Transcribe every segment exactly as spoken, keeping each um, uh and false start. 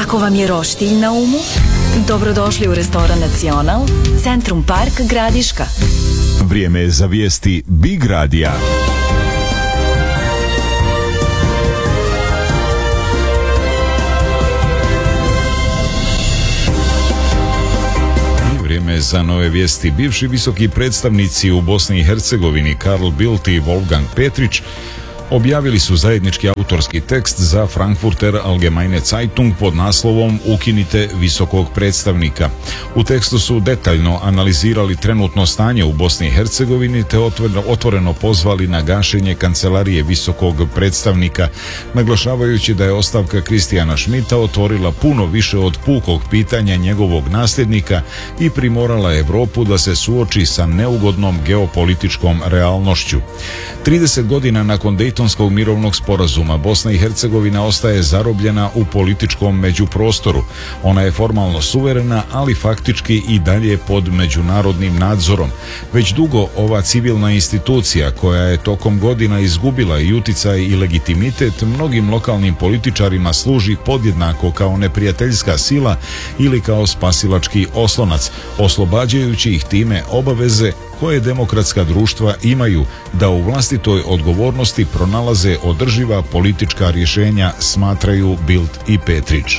Ako vam je roštilj na umu, dobrodošli u restoran Nacional, Centrum Park Gradiška. Vrijeme je za vijesti Big Radija. Vrijeme za nove vijesti. Bivši visoki predstavnici u Bosni i Hercegovini Karl Bildt i Wolfgang Petrić objavili su zajednički autorski tekst za Frankfurter Allgemeine Zeitung pod naslovom Ukinite visokog predstavnika. U tekstu su detaljno analizirali trenutno stanje u Bosni i Hercegovini te otvoreno pozvali na gašenje kancelarije visokog predstavnika, naglašavajući da je ostavka Kristijana Schmidta otvorila puno više od pukog pitanja njegovog nasljednika i primorala Europu da se suoči sa neugodnom geopolitičkom realnošću. trideset godina nakon Dejtonskog mirovnog sporazuma Bosna i Hercegovina ostaje zarobljena u političkom međuprostoru. Ona je formalno suverena, ali faktički i dalje pod međunarodnim nadzorom. Već dugo ova civilna institucija, koja je tokom godina izgubila i uticaj i legitimitet, mnogim lokalnim političarima služi podjednako kao neprijateljska sila ili kao spasilački oslonac, oslobađajući ih time obaveze koje demokratska društva imaju da u vlastitoj odgovornosti pronalaze održiva politička rješenja, smatraju Bildt i Petrić.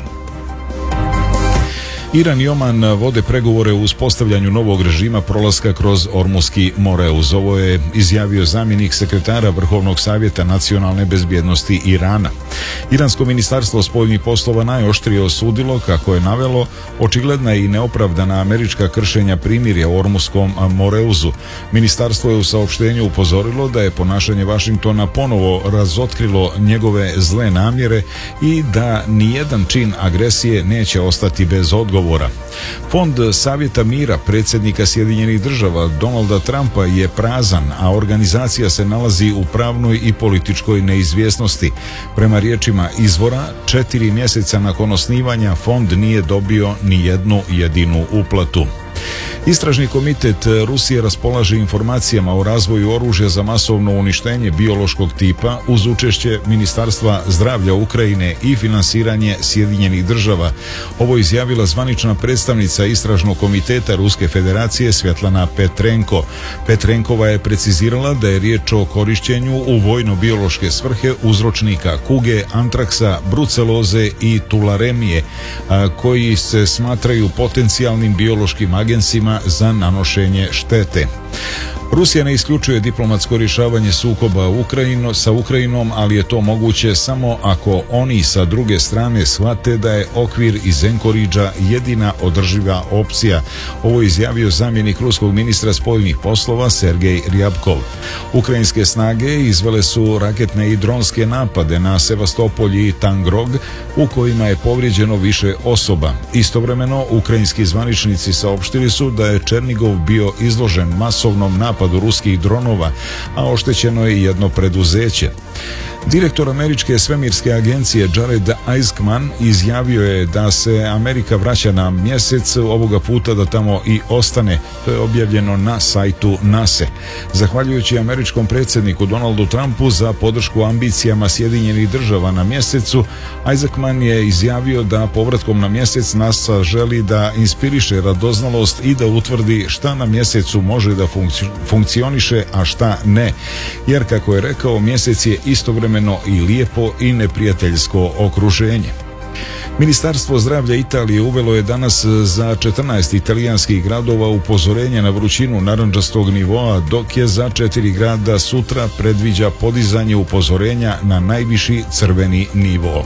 Iran i Oman vode pregovore u uspostavljanju novog režima prolaska kroz Ormuski moreuz. Ovo je izjavio zamjenik sekretara Vrhovnog savjeta nacionalne bezbjednosti Irana. Iransko ministarstvo spoljnih poslova najoštrije osudilo, kako je navelo, očigledna i neopravdana američka kršenja primirja u Ormuskom moreuzu. Ministarstvo je u saopštenju upozorilo da je ponašanje Vašingtona ponovo razotkrilo njegove zle namjere i da nijedan čin agresije neće ostati bez odgovora. Fond Savjeta mira predsjednika Sjedinjenih država Donalda Trumpa je prazan, a organizacija se nalazi u pravnoj i političkoj neizvjesnosti. Prema riječima izvora, četiri mjeseca nakon osnivanja fond nije dobio ni jednu jedinu uplatu. Istražni komitet Rusije raspolaže informacijama o razvoju oružja za masovno uništenje biološkog tipa uz učešće Ministarstva zdravlja Ukrajine i finansiranje Sjedinjenih država. Ovo je izjavila zvanična predstavnica Istražnog komiteta Ruske federacije Svjetlana Petrenko. Petrenkova je precizirala da je riječ o korištenju u vojno-biološke svrhe uzročnika kuge, antraksa, bruceloze i tularemije, koji se smatraju potencijalnim biološkim agensima za nanošenje štete. Rusija ne isključuje diplomatsko rješavanje sukoba Ukrajino, sa Ukrajinom, ali je to moguće samo ako oni sa druge strane shvate da je okvir iz Enkoridža jedina održiva opcija. Ovo je izjavio zamjenik ruskog ministra spoljnih poslova Sergej Ryabkov. Ukrajinske snage izvele su raketne i dronske napade na Sevastopol i Tangrog, u kojima je povrijeđeno više osoba. Istovremeno, ukrajinski zvaničnici saopštili su da je Černigov bio izložen masovnom napadu ruskih dronova, a oštećeno je jedno preduzeće. Direktor američke svemirske agencije Jared Isaacman izjavio je da se Amerika vraća na mjesec, ovoga puta da tamo i ostane. To je objavljeno na sajtu nase. Zahvaljujući američkom predsjedniku Donaldu Trumpu za podršku ambicijama Sjedinjenih država na mjesecu, Isaacman je izjavio da povratkom na mjesec NASA želi da inspiriše radoznalost i da utvrdi šta na mjesecu može da funkcioniše, a šta ne. Jer, kako je rekao, mjesec je istovremeno i lijepo i neprijateljsko okruženje. Ministarstvo zdravlja Italije uvelo je danas za četrnaest italijanskih gradova upozorenje na vrućinu narandžastog nivoa, dok je za četiri grada sutra predviđa podizanje upozorenja na najviši crveni nivo.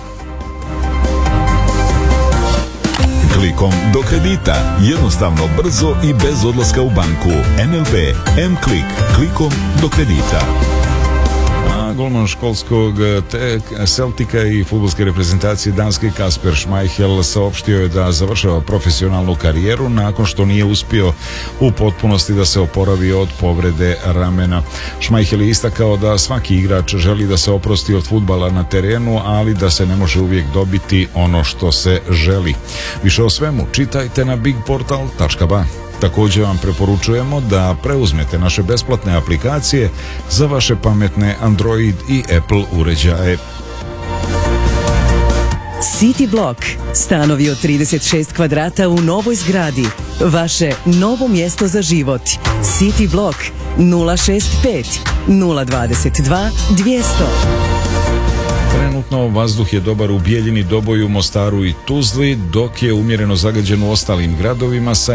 Klikom do kredita. Jednostavno, brzo i bez odlaska u banku. N L B M-Klik. Klikom do kredita. Golman školskog te Celtica i fudbalske reprezentacije Danske Kasper Schmeichel saopštio je da završava profesionalnu karijeru nakon što nije uspio u potpunosti da se oporavi od povrede ramena. Schmeichel je istakao da svaki igrač želi da se oprosti od fudbala na terenu, ali da se ne može uvijek dobiti ono što se želi. Više o svemu čitajte na big portal tačka ba. Također vam preporučujemo da preuzmete naše besplatne aplikacije za vaše pametne Android i Apple uređaje. City Block. Stanovi od trideset šest kvadrata u novoj zgradi. Vaše novo mjesto za život. City Block nula šest pet nula dvadeset dva dvjesto. Trenutno vazduh je dobar u Bijeljini, Doboju, Mostaru i Tuzli, dok je umjereno zagađen u ostalim gradovima sa